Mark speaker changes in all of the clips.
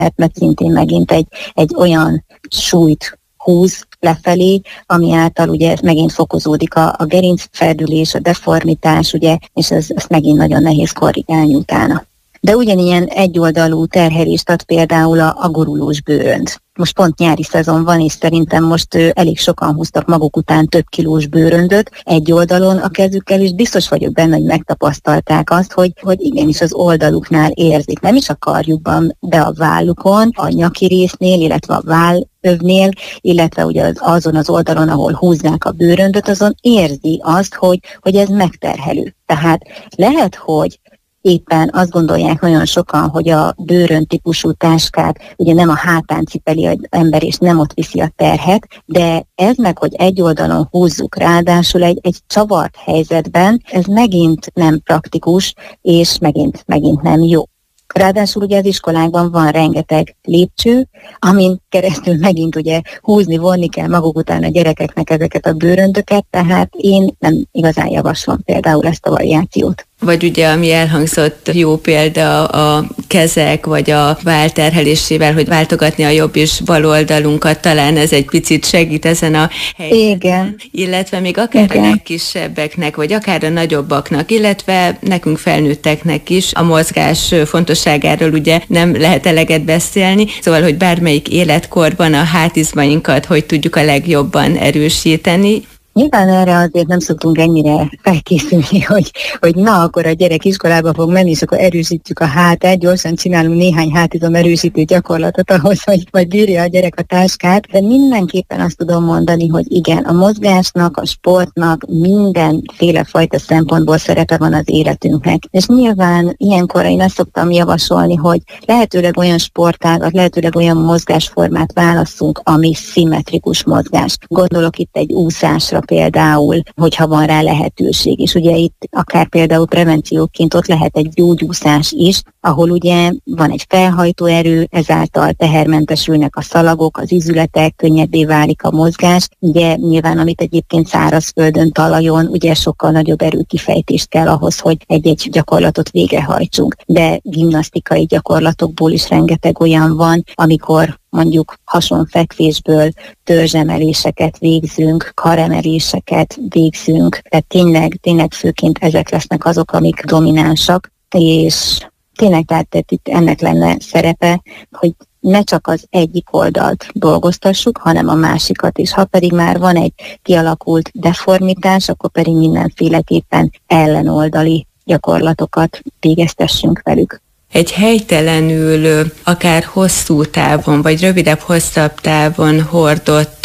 Speaker 1: mert szintén megint egy olyan súlyt húz lefelé, ami által ugye megint fokozódik a gerincferdülés, a deformitás, ugye, és ezt megint nagyon nehéz korrigálni utána. De ugyanilyen egyoldalú terhelést ad például a gurulós bőrönd. Most pont nyári szezon van, és szerintem most elég sokan húztak maguk után több kilós bőröndöt egy oldalon a kezükkel, és biztos vagyok benne, hogy megtapasztalták azt, hogy igenis az oldaluknál érzik, nem is a karjukban, de a vállukon, a nyaki résznél, illetve a vállövnél, illetve ugye azon az oldalon, ahol húznák a bőröndöt, azon érzi azt, hogy ez megterhelő. Tehát lehet, hogy éppen azt gondolják nagyon sokan, hogy a bőrönd típusú táskát ugye nem a hátán cipeli az ember, és nem ott viszi a terhet, de ez meg, hogy egy oldalon húzzuk, ráadásul egy csavart helyzetben, ez megint nem praktikus, és megint nem jó. Ráadásul ugye az iskolákban van rengeteg lépcső, amin keresztül megint ugye húzni, vonni kell maguk után a gyerekeknek ezeket a bőröndöket, tehát én nem igazán javaslom például ezt a variációt.
Speaker 2: Vagy ugye, ami elhangzott, jó példa a kezek, vagy a váll terhelésével, hogy váltogatni a jobb és bal oldalunkat, talán ez egy picit segít ezen a helyzeten.
Speaker 1: Igen.
Speaker 2: Illetve még akár a legkisebbeknek, vagy akár a nagyobbaknak, illetve nekünk felnőtteknek is a mozgás fontosságáról ugye nem lehet eleget beszélni, szóval, hogy bármelyik életkorban a hátizmainkat hogy tudjuk a legjobban erősíteni.
Speaker 1: Nyilván erre azért nem szoktunk ennyire felkészülni, hogy na, akkor a gyerek iskolába fog menni, és akkor erősítjük a hátát, gyorsan csinálunk néhány hátizom erősítő gyakorlatot ahhoz, hogy majd bírja a gyerek a táskát, de mindenképpen azt tudom mondani, hogy igen, a mozgásnak, a sportnak mindenféle fajta szempontból szerepe van az életünknek. És nyilván ilyenkor én azt szoktam javasolni, hogy lehetőleg olyan sportágat, lehetőleg olyan mozgásformát válasszunk, ami szimmetrikus mozgás. Gondolok itt egy úszásra például, hogyha van rá lehetőség. És ugye itt akár például prevencióként ott lehet egy gyógyúszás is, ahol ugye van egy felhajtó erő, ezáltal tehermentesülnek a szalagok, az izületek, könnyebbé válik a mozgás. Ugye nyilván, amit egyébként szárazföldön, talajon, ugye sokkal nagyobb erőkifejtést kell ahhoz, hogy egy-egy gyakorlatot végrehajtsunk. De gimnasztikai gyakorlatokból is rengeteg olyan van, amikor mondjuk hasonfekvésből törzsemeléseket végzünk, karemeléseket végzünk, tehát tényleg főként ezek lesznek azok, amik dominánsak, és tényleg tehát itt ennek lenne szerepe, hogy ne csak az egyik oldalt dolgoztassuk, hanem a másikat is. Ha pedig már van egy kialakult deformitás, akkor pedig mindenféleképpen ellenoldali gyakorlatokat végeztessünk velük.
Speaker 2: Egy helytelenül, akár hosszú távon, vagy rövidebb, hosszabb távon hordott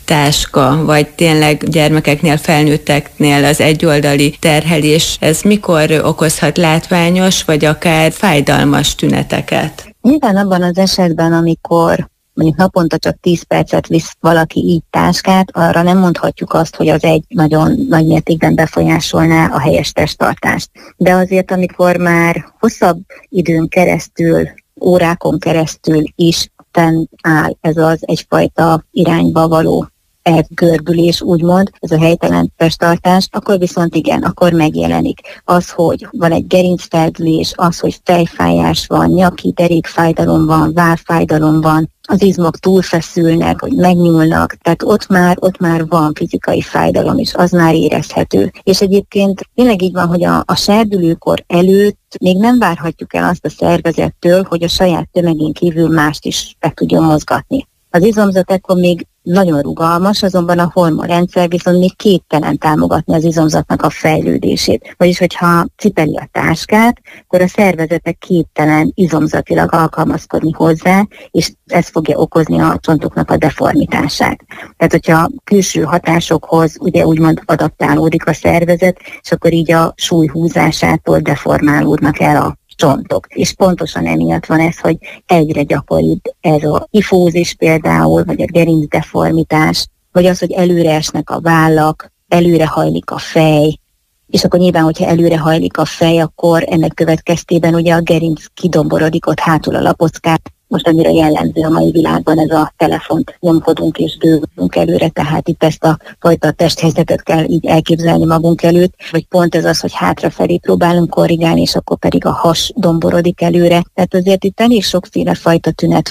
Speaker 2: táska, vagy tényleg gyermekeknél, felnőtteknél az egyoldali terhelés, ez mikor okozhat látványos, vagy akár fájdalmas tüneteket?
Speaker 1: Nyilván abban az esetben, amikor mondjuk naponta csak 10 percet visz valaki így táskát, arra nem mondhatjuk azt, hogy az egy nagyon nagy mértékben befolyásolná a helyes testtartást. De azért, amikor már hosszabb időn keresztül, órákon keresztül is áll ez az egyfajta irányba való elgörbülés, úgymond, ez a helytelen testtartás, akkor viszont igen, akkor megjelenik az, hogy van egy gerincfeldülés, az, hogy fejfájás van, nyaki derékfájdalom van, vállfájdalom van, az izmok túlfeszülnek, hogy megnyúlnak, tehát ott már van fizikai fájdalom, és az már érezhető. És egyébként tényleg így van, hogy a serdülőkor előtt még nem várhatjuk el azt a szervezettől, hogy a saját tömegén kívül mást is meg tudjon mozgatni. Az izomzat ekkor még nagyon rugalmas, azonban a hormonrendszer viszont még képtelen támogatni az izomzatnak a fejlődését. Vagyis, hogyha cipeli a táskát, akkor a szervezetek képtelen izomzatilag alkalmazkodni hozzá, és ez fogja okozni a csontoknak a deformitását. Tehát, hogyha külső hatásokhoz ugye úgymond adaptálódik a szervezet, és akkor így a súly húzásától deformálódnak el a csontok. És pontosan emiatt van ez, hogy egyre gyakoribb ez a kifózis például, vagy a gerincdeformitás, vagy az, hogy előre esnek a vállak, előre hajlik a fej, és akkor nyilván, hogyha előre hajlik a fej, akkor ennek következtében ugye a gerinc kidomborodik ott hátul a lapockák most annyira jellemző a mai világban ez a telefont nyomkodunk és bővülünk előre, tehát itt ezt a fajta testhelyzetet kell így elképzelni magunk előtt, vagy pont ez az, hogy hátrafelé próbálunk korrigálni, és akkor pedig a has domborodik előre. Tehát azért itt elég sokféle fajta tünet